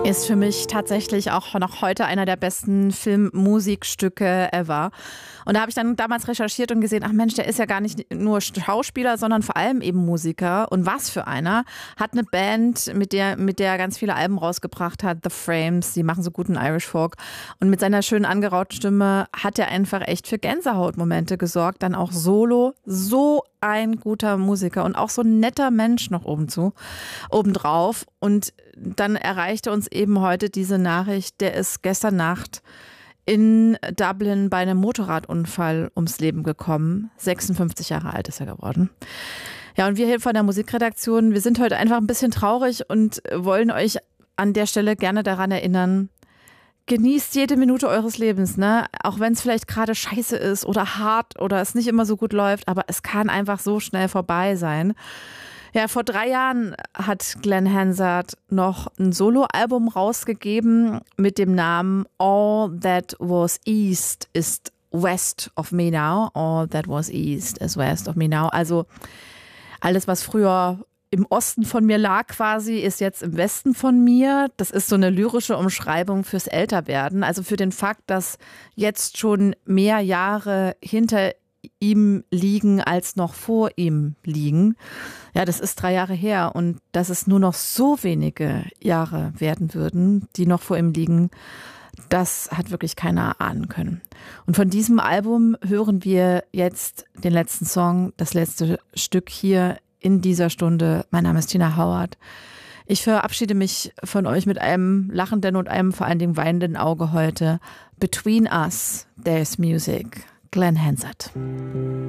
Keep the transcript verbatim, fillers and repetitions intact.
Ist für mich tatsächlich auch noch heute einer der besten Filmmusikstücke ever. Und da habe ich dann damals recherchiert und gesehen, ach Mensch, der ist ja gar nicht nur Schauspieler, sondern vor allem eben Musiker. Und was für einer. Hat eine Band, mit der, mit der er ganz viele Alben rausgebracht hat, The Frames, die machen so guten Irish Folk. Und mit seiner schönen angerauten Stimme hat er einfach echt für Gänsehautmomente gesorgt. Dann auch solo, so ein guter Musiker und auch so ein netter Mensch noch obenzu, obendrauf. Und dann erreichte uns eben heute diese Nachricht, der ist gestern Nacht in Dublin bei einem Motorradunfall ums Leben gekommen. sechsundfünfzig Jahre alt ist er geworden. Ja, und wir hier von der Musikredaktion, wir sind heute einfach ein bisschen traurig und wollen euch an der Stelle gerne daran erinnern, genießt jede Minute eures Lebens, ne? Auch wenn es vielleicht gerade scheiße ist oder hart oder es nicht immer so gut läuft, aber es kann einfach so schnell vorbei sein. Ja, vor drei Jahren hat Glenn Hansard noch ein Soloalbum rausgegeben mit dem Namen All That Was East is West of Me Now. All That Was East is West of Me Now. Also alles, was früher im Osten von mir lag quasi, ist jetzt im Westen von mir. Das ist so eine lyrische Umschreibung fürs Älterwerden. Also für den Fakt, dass jetzt schon mehr Jahre hinter ihm liegen, als noch vor ihm liegen. Ja, das ist drei Jahre her und dass es nur noch so wenige Jahre werden würden, die noch vor ihm liegen, das hat wirklich keiner ahnen können. Und von diesem Album hören wir jetzt den letzten Song, das letzte Stück hier in dieser Stunde. Mein Name ist Tina Howard. Ich verabschiede mich von euch mit einem lachenden und einem vor allen Dingen weinenden Auge heute. Between Us, There's Music. Glenn Hansard.